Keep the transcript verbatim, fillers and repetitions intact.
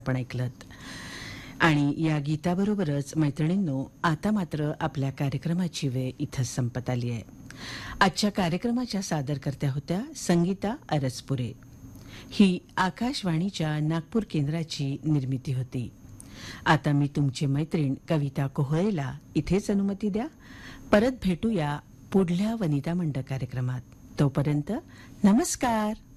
आपण ऐकलत. आणि या गीताबरोबरच मैत्रिणींनो, आता मात्र आपल्या कार्यक्रमाची वेळ इथं संपत आली आहे. आजच्या कार्यक्रमाच्या सादरकर्त्या होत्या संगीता अरसपुरे. ही आकाशवाणीच्या नागपूर केंद्राची निर्मिती होती. आता मी तुमची मैत्रीण कविता कोहळेला इथेच अनुमती द्या. परत भेटूया पुढल्या वनिता मंडळ कार्यक्रमात. तोपर्यंत नमस्कार.